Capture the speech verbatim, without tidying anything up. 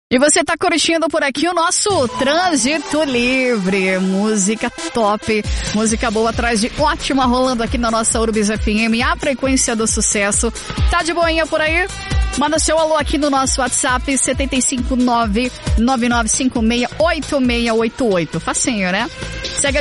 E você tá curtindo por aqui o nosso Trânsito Livre. Música top, música boa atrás de ótima rolando aqui na nossa Urbis F M, a frequência do sucesso. Tá de boinha por aí? Manda seu alô aqui no nosso WhatsApp sete cinco nove, nove nove cinco seis, oito seis oito oito. Facinho, né? Segue